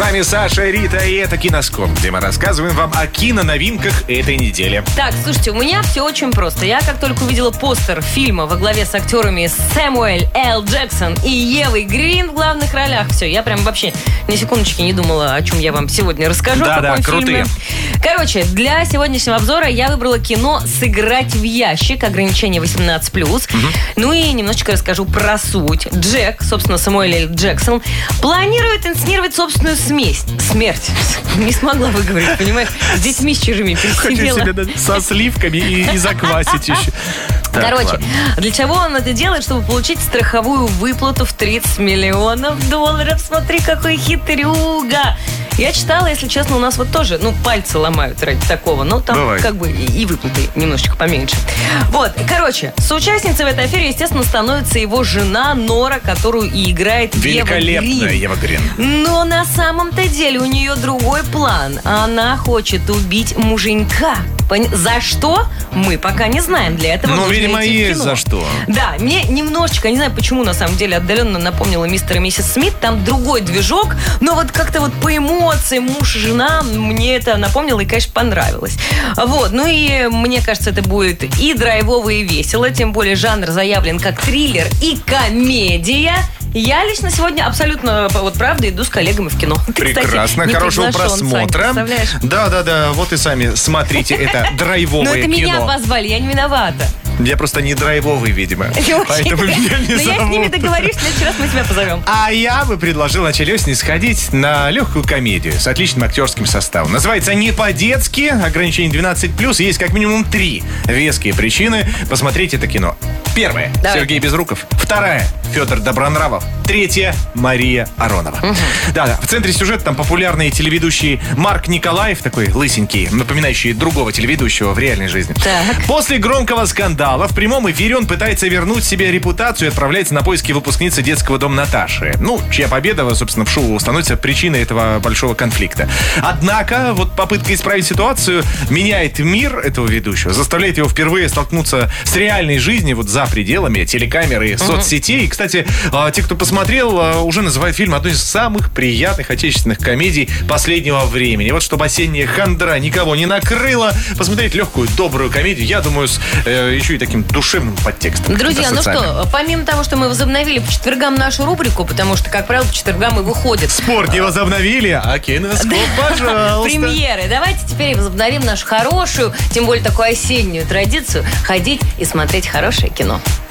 вами Саша, Рита, и это Киноскоп, где мы рассказываем вам о киноновинках этой недели. Так, слушайте, у меня все очень просто. Я как только увидела постер фильма во главе с актерами Сэмюэль Л. Джексон и Евой Грин в главных ролях, все, я прям вообще ни секундочки не думала, о чем я вам сегодня расскажу. Да, крутые. Короче, для сегодняшнего обзора я выбрала кино «Сыграть в ящик», ограничение 18+. Ну и немножечко расскажу про суть. Джек, собственно, Сэмюэль Л. Джексон, планирует инсценировать собственную смерть. Не смогла выговорить, понимаешь? С детьми с чужими пересидела. Хочу себе со сливками и заквасить еще. Короче, для чего он это делает? Чтобы получить страховую выплату в $30 миллионов. Смотри, какой хитрюга. Я читала, если честно, у нас вот тоже, пальцы ломают ради такого. Но там Давай. как бы и выплаты немножечко поменьше. Вот, короче, соучастницей в этой афере, естественно, становится его жена Нора, которую и играет Ева Грин. Великолепная Ева Грин. Но на самом-то деле у нее другой план. Она хочет убить муженька. За что? Мы пока не знаем. Для этого нужно видимо, идти в есть кино. за что. Да, мне немножечко, не знаю почему, на самом деле, отдаленно напомнила «Мистер и миссис Смит». Там другой движок, но вот как-то вот по эмоциям муж и жена мне это напомнило и, конечно, понравилось. Вот, и мне кажется, это будет и драйвово, и весело. Тем более жанр заявлен как триллер и комедия. Я лично сегодня абсолютно, правда, иду с коллегами в кино. Прекрасно, хорошего просмотра. Да, вот и сами смотрите, это драйвовое кино. Но это меня позвали, я не виновата. Я просто не драйвовый, видимо. Поэтому меня не зовут. Но я с ними договорюсь, в следующий раз мы тебя позовем. А я бы предложил на осени сходить на легкую комедию с отличным актерским составом. Называется «Не по-детски», ограничение 12+. Есть как минимум 3 веские причины посмотреть это кино. Первая – Сергей Безруков. Вторая – Федор Добронравов. Третья – Мария Аронова. Да, в центре сюжета там популярный телеведущий Марк Николаев, такой лысенький, напоминающий другого телеведущего в реальной жизни. Так. После громкого скандала в прямом эфире он пытается вернуть себе репутацию и отправляется на поиски выпускницы детского дома Наташи. Чья победа, собственно, в шоу становится причиной этого большого конфликта. Однако, попытка исправить ситуацию меняет мир этого ведущего, заставляет его впервые столкнуться с реальной жизнью за пределами телекамеры, соцсетей. И, кстати, те, кто посмотрел, уже называют фильм одной из самых приятных отечественных комедий последнего времени. Вот чтобы осенняя хандра никого не накрыла, посмотреть легкую, добрую комедию, я думаю, с еще и таким душевным подтекстом. Друзья, помимо того, что мы возобновили по четвергам нашу рубрику, потому что, как правило, по четвергам и выходит. Спорт не возобновили, а Киноскоп, пожалуйста. Премьеры. Давайте теперь возобновим нашу хорошую, тем более такую осеннюю традицию, ходить и смотреть хорошее кино.